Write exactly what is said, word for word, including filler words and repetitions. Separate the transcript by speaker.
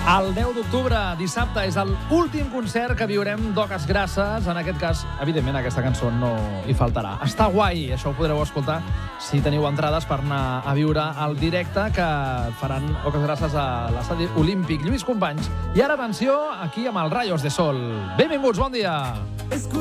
Speaker 1: El deu d'octubre, dissabte, és l'últim concert que viurem d'Oques Grasses. En aquest cas, evidentment, aquesta cançó no hi faltarà. Està guai, això ho podreu escoltar si teniu entrades per anar a viure el directe que faran Oques Grasses a l'estadi Olímpic. Lluís Companys. I ara, atenció, aquí amb els Rayos de Sol. Benvinguts, bon dia!